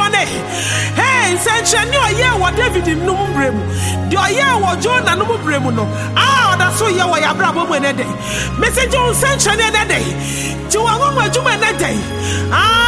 bone. Hey, sentient your year what David in Numbrem. Do year what John and Numbremo. Ah, that's so you were bravo when a day. Message on sentient a day. To a woman, you a day. Ah.